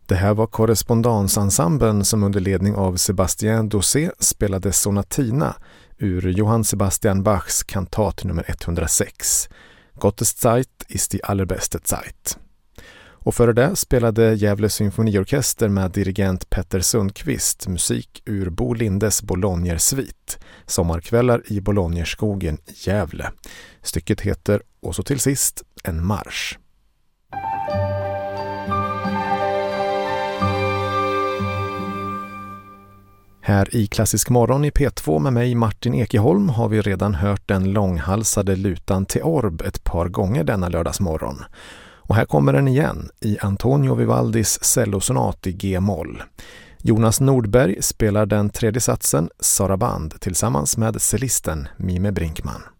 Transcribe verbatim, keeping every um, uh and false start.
Det här var korrespondensensemblen som under ledning av Sébastien Dossé spelade Sonatina ur Johann Sebastian Bachs kantat nummer etthundrasex. Gottes Zeit ist die allerbeste Zeit. Och före det spelade Gävle symfoniorkester med dirigent Petter Sundqvist musik ur Bo Lindes Bologner-svit, Sommarkvällar i Bolognerskogen i Gävle. Stycket heter Och så till sist en marsch. Här i Klassisk morgon i P två med mig Martin Ekeholm har vi redan hört den långhalsade lutan till orb ett par gånger denna lördagsmorgon. Och här kommer den igen i Antonio Vivaldis cellosonat i G-moll. Jonas Nordberg spelar den tredje satsen Saraband tillsammans med cellisten Mime Brinkman.